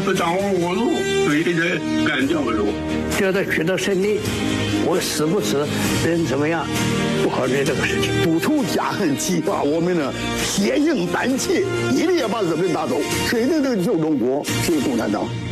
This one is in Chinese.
不掌握我路，所以才干掉了我。 只要他取得胜利，我死不死，人怎么样，不考虑这个事情。 补充加恨，激发我们的铁硬胆气，一定要把日本人打走。谁能拯救中国？只有共产党。